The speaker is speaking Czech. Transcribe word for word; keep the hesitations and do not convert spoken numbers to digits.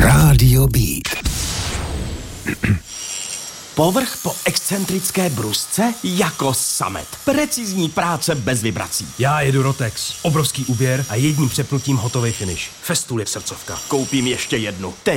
Rádio Beat. Povrch po excentrické brusce jako samet. Precizní práce bez vibrací. Já jedu Rotex. Obrovský úběr a jedním přepnutím hotový finish. Festool je srdcovka. Koupím ještě jednu.